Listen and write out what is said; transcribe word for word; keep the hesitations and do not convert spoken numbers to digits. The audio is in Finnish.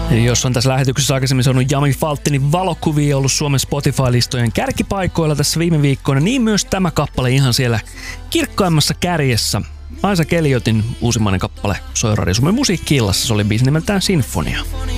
Jos on tässä lähetyksessä aikaisemmin saanut Jami Falttinin valokuvia ollut Suomen Spotify-listojen kärkipaikoilla tässä viime viikkoina, niin myös tämä kappale ihan siellä kirkkaimmassa kärjessä. Isaac Elliotin uusimmainen kappale soi Radio Suomen musiikki-illassa. Se oli biisi nimeltään Sinfonia.